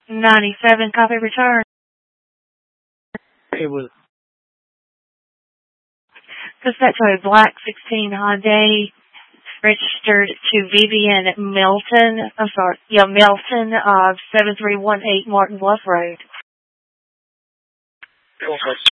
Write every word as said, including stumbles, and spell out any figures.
ninety-seven, copy return. It was. That's a black sixteen Hyundai registered to Vivian Milton. I'm sorry, yeah, Milton of seven three one eight Martin Bluff Road. Okay.